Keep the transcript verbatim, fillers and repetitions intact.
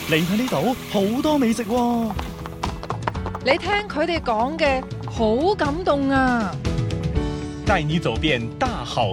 嚟睇呢度好多美食喎。 你聽佢哋講嘅好感動啊！ 帶你走遍大好